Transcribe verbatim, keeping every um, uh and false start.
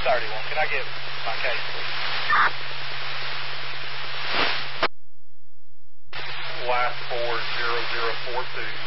thirty-one. Can I get my case, please? Last four zero zero four two.